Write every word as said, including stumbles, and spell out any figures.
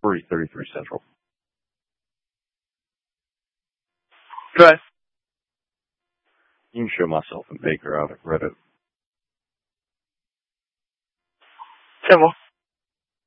three thirty-three Central. Go ahead. You can show myself and Baker out at Reddit. Ten more.